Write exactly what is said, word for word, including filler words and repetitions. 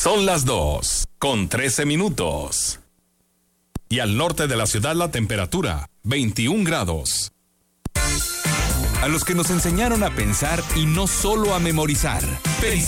Son las dos, con trece minutos. Y al norte de la ciudad la temperatura, veintiún grados. A los que nos enseñaron a pensar y no solo a memorizar.